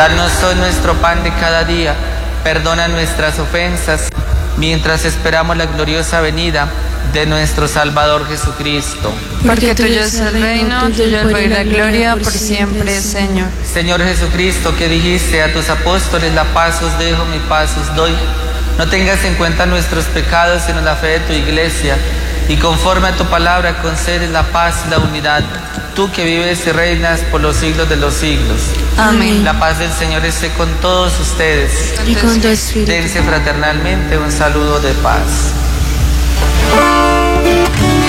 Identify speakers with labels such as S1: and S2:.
S1: Danos hoy nuestro pan de cada día. Perdona nuestras ofensas, mientras esperamos la gloriosa venida de nuestro Salvador Jesucristo.
S2: Porque tuyo es el reino, tuyo el poder y la gloria por siempre, Señor.
S1: Señor Jesucristo, que dijiste a tus apóstoles: la paz os dejo, mi paz os doy. No tengas en cuenta nuestros pecados, sino la fe de tu Iglesia, y conforme a tu palabra concedes la paz y la unidad. Tú que vives y reinas por los siglos de los siglos.
S2: Amén.
S1: La paz del Señor esté con todos ustedes.
S2: Y con tu espíritu.
S1: Dense fraternalmente un saludo de paz.